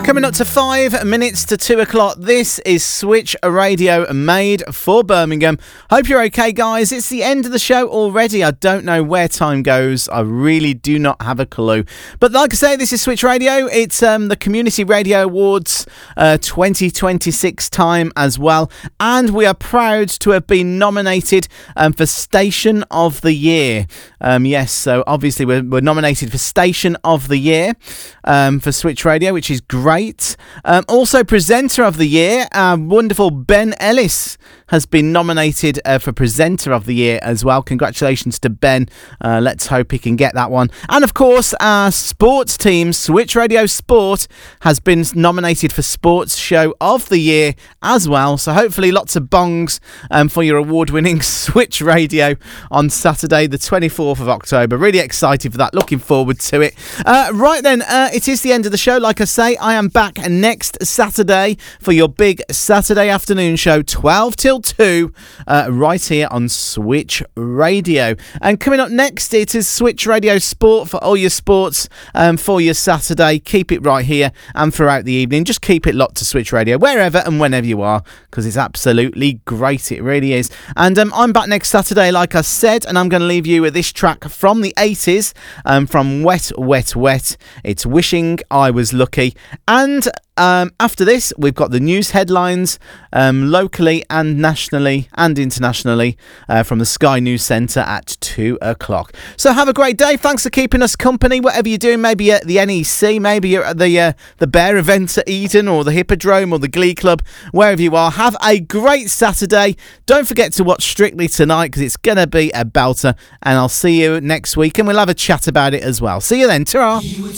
Coming up to 5 minutes to 2 o'clock. This is Switch Radio made for Birmingham. Hope you're okay, guys. It's the end of the show already. I don't know where time goes. I really do not have a clue. But like I say, this is Switch Radio. It's the Community Radio Awards 2026 time as well. And we are proud to have been nominated for Station of the Year. Yes, so obviously we're nominated for Station of the Year for Switch Radio, which is great. Also, Presenter of the Year, wonderful Ben Ellis has been nominated for Presenter of the Year as well. Congratulations to Ben. Let's hope he can get that one. And of course, our sports team, Switch Radio Sport, has been nominated for Sports Show of the Year as well. So hopefully lots of bongs for your award-winning Switch Radio on Saturday, the 24th of October. Really excited for that. Looking forward to it. Right then, it is the end of the show. Like I say, I am back next Saturday for your big Saturday afternoon show, 12 till 2, right here on Switch Radio. And coming up next, it is Switch Radio Sport for all your sports for your Saturday. Keep it right here and throughout the evening. Just keep it locked to Switch Radio wherever and whenever you are, because it's absolutely great. It really is. And I'm back next Saturday, like I said, and I'm going to leave you with this track from the 80s, from Wet, Wet, Wet. It's Wishing I Was Lucky. And after this, we've got the news headlines locally and nationally and internationally from the Sky News Centre at 2 o'clock. So have a great day. Thanks for keeping us company, whatever you're doing. Maybe at the NEC, maybe you're at the Bear event at Eden or the Hippodrome or the Glee Club, wherever you are. Have a great Saturday. Don't forget to watch Strictly tonight, because it's going to be a belter. And I'll see you next week and we'll have a chat about it as well. See you then. Ta-ra.